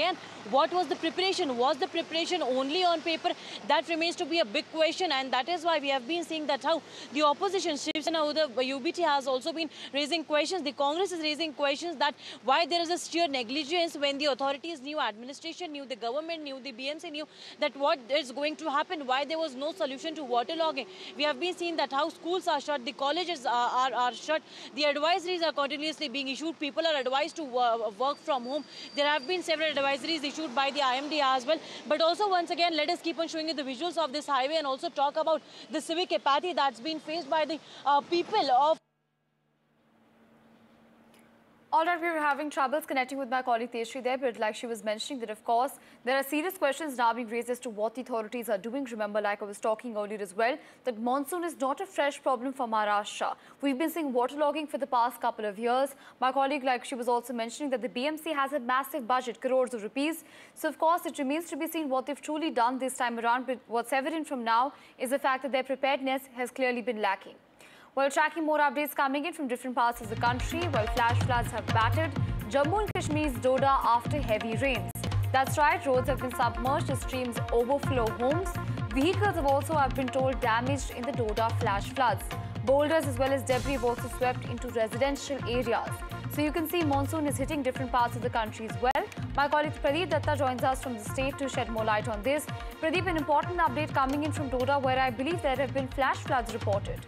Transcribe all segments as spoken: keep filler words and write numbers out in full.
again, what was the preparation? Was the preparation only on paper? That remains to be a big question, and that is why we have been seeing that how the opposition, Shiv Sena, the U B T has also been raising questions. The Congress is raising questions that why there is a sheer negligence when the authorities knew, administration knew, the government knew, the B M C knew that what is going to happen, why there was no solution to waterlogging. We have been seeing that how schools are shut, the colleges are, are, are shut, the advisories are continuously being issued, people are advised to uh, work from home. There have been several advisories issued by the I M D as well. But also, once again, let us keep on showing you the visuals of this highway and also talk about the civic apathy that's been faced by the uh, people of... All right, we were having troubles connecting with my colleague Tejashree there, but like she was mentioning that, of course, there are serious questions now being raised as to what the authorities are doing. Remember, like I was talking earlier as well, that monsoon is not a fresh problem for Maharashtra. We've been seeing waterlogging for the past couple of years. My colleague, like she was also mentioning, that the B M C has a massive budget, crores of rupees. So, of course, it remains to be seen what they've truly done this time around. But what's evident from now is the fact that their preparedness has clearly been lacking. While tracking more updates coming in from different parts of the country, while flash floods have battered Jammu and Kashmir's Doda after heavy rains. That's right, roads have been submerged as streams overflow homes. Vehicles have also have been told damaged in the Doda flash floods. Boulders as well as debris have also swept into residential areas. So you can see monsoon is hitting different parts of the country as well. My colleague Pradeep Datta joins us from the state to shed more light on this. Pradeep, an important update coming in from Doda, where I believe there have been flash floods reported.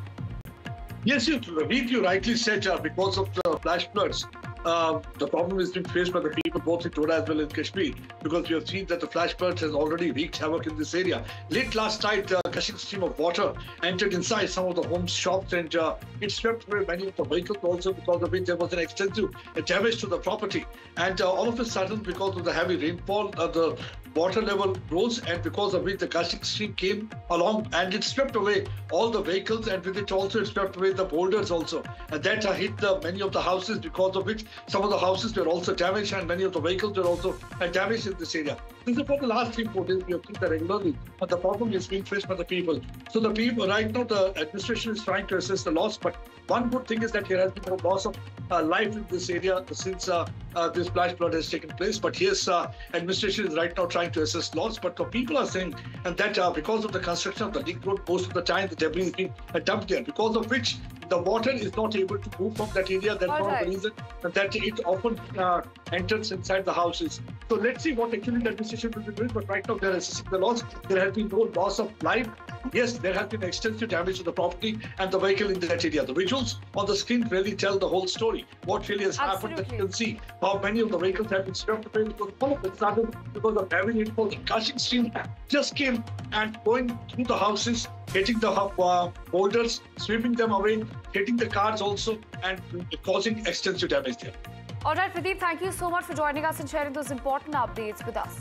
Yes, you, Ravi, you rightly said uh, because of the flash floods, uh, the problem is being faced by the people both in Doda as well as Kashmir, because we have seen that the flash floods has already wreaked havoc in this area. Late last night, a uh, gushing stream of water entered inside some of the homes, shops, and uh, it swept away many of the vehicles also, because of which there was an extensive damage to the property. And uh, all of a sudden, because of the heavy rainfall, uh, the water level rose, and because of which the gushing stream came along and it swept away all the vehicles, and with it also it swept away the boulders also, and that uh, hit the, many of the houses, because of which some of the houses were also damaged and many of the vehicles were also uh, damaged in this area. This is for the last three, four days we have seen that regularly, but the problem is being faced by the people. So the people, right now the administration is trying to assess the loss, but one good thing is that there has been no loss of uh, life in this area since uh, uh, this flash flood has taken place. But yes, uh, administration is right now trying to assess loss, but the people are saying and that uh, because of the construction of the link road, most of the time the debris is being uh, dumped there, because of which the water is not able to move from that area. That's one of the reasons that it often uh, enters inside the houses. So let's see what actually the administration will be doing. But right now they're assessing the loss. There has been no loss of life. Yes, there has been extensive damage to the property and the vehicle in that area. The visuals on the screen really tell the whole story. What really has Absolutely. happened, that you can see how many of the vehicles have been swept away, because all of a sudden, because of heavy rainfall, the gushing stream just came and going through the houses, hitting the uh, boulders, sweeping them away, hitting the cars also, and causing extensive damage there. All right, Pradeep, thank you so much for joining us and sharing those important updates with us.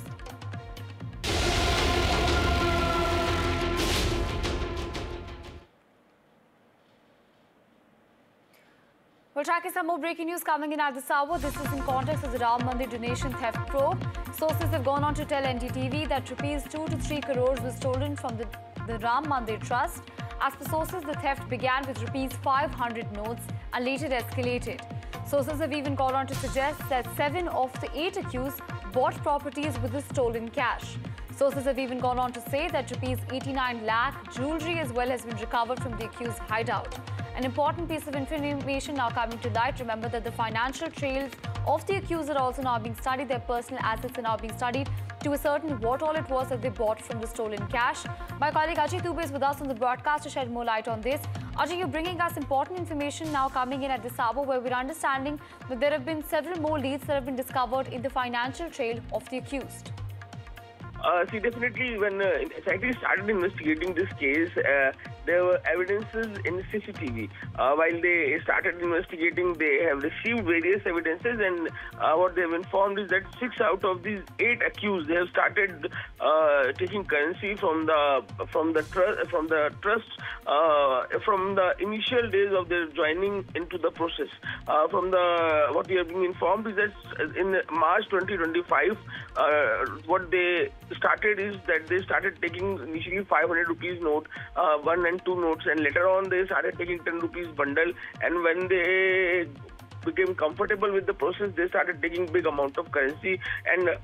We're tracking some more breaking news coming in at this hour. This is in context of the Ram Mandir donation theft probe. Sources have gone on to tell N D T V that rupees two to three crores was stolen from the, the Ram Mandir Trust. As per sources, the theft began with rupees five hundred notes and later escalated. Sources have even gone on to suggest that seven of the eight accused bought properties with the stolen cash. Sources have even gone on to say that rupees eighty-nine lakh jewellery as well has been recovered from the accused hideout. An important piece of information now coming to light. Remember that the financial trails of the accused are also now being studied. Their personal assets are now being studied to ascertain what all it was that they bought from the stolen cash. My colleague Ajay Dubey is with us on the broadcast to shed more light on this. Ajay, you're bringing us important information now coming in at this hour, where we're understanding that there have been several more leads that have been discovered in the financial trail of the accused. Uh, see, definitely when uh, scientists started investigating this case, uh, there were evidences in C C T V. Uh, while they started investigating, they have received various evidences, and uh, what they have informed is that six out of these eight accused, they have started uh, taking currency from the from the trust from the trust uh, from the initial days of their joining into the process. Uh, from the what we have been informed is that in March twenty twenty-five, uh, what they started is that they started taking initially five hundred rupees note, uh, one and two notes, and later on they started taking ten rupees bundle, and when they became comfortable with the process, they started taking big amount of currency, and